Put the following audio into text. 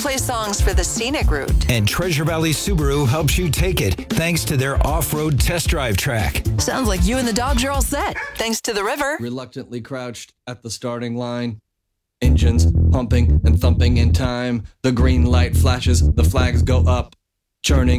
play songs for the scenic route. And Treasure Valley Subaru helps you take it thanks to their off-road test drive track. Sounds like you and the dogs are all set, thanks to the river. Reluctantly crouched at the starting line. Engines pumping and thumping in time. The green light flashes, the flags go up. Churning